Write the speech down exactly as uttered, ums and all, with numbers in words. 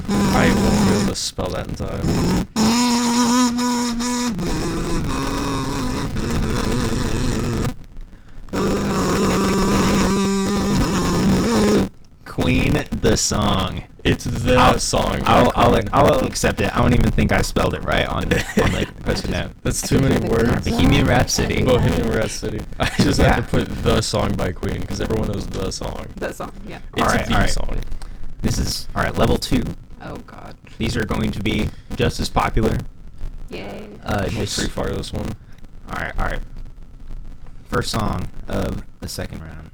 I won't be able to spell that in time. Queen, the song. It's the I'll, song. I'll, I'll, Queen. I'll, I'll accept it. I don't even think I spelled it right on, on like post-it note. That's too many words. Bohemian Rhapsody. Bohemian Rhapsody. I just Yeah. have to put the song by Queen because everyone knows the song. That song, yeah. It's Alright, the alright. song. This is all right. Level two. Oh god. These are going to be just as popular. Yay. Uh, I'm just pretty far this one. all right, all right. First song of the second round.